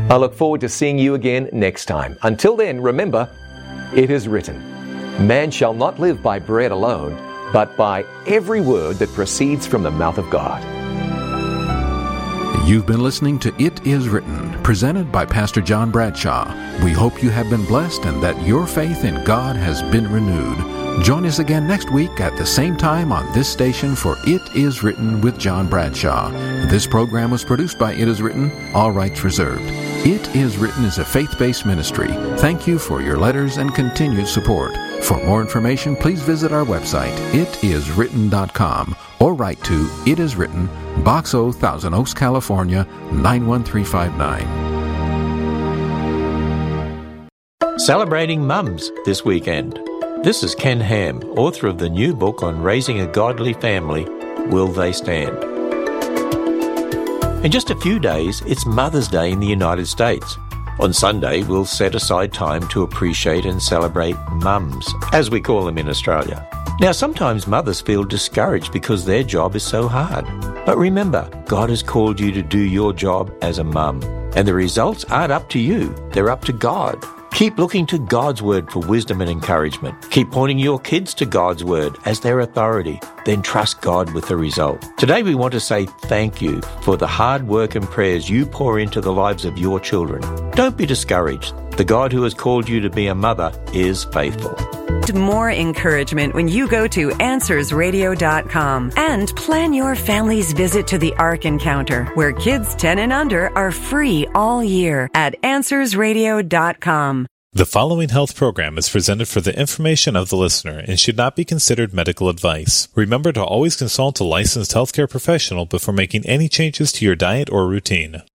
I look forward to seeing you again next time. Until then, remember, it is written, man shall not live by bread alone, but by every word that proceeds from the mouth of God. You've been listening to It Is Written, presented by Pastor John Bradshaw. We hope you have been blessed and that your faith in God has been renewed. Join us again next week at the same time on this station for It Is Written with John Bradshaw. This program was produced by It Is Written, all rights reserved. It Is Written is a faith-based ministry. Thank you for your letters and continued support. For more information, please visit our website, itiswritten.com, or write to It Is Written, Box O, Thousand Oaks, California, 91359. Celebrating Mums this weekend. This is Ken Ham, author of the new book on raising a godly family, Will They Stand? In just a few days, it's Mother's Day in the United States. On Sunday, we'll set aside time to appreciate and celebrate mums, as we call them in Australia. Now, sometimes mothers feel discouraged because their job is so hard. But remember, God has called you to do your job as a mum, and the results aren't up to you, they're up to God. Keep looking to God's Word for wisdom and encouragement. Keep pointing your kids to God's Word as their authority. Then trust God with the result. Today we want to say thank you for the hard work and prayers you pour into the lives of your children. Don't be discouraged. The God who has called you to be a mother is faithful. More encouragement when you go to AnswersRadio.com and plan your family's visit to the Ark Encounter, where kids 10 and under are free all year at AnswersRadio.com. The following health program is presented for the information of the listener and should not be considered medical advice. Remember to always consult a licensed healthcare professional before making any changes to your diet or routine.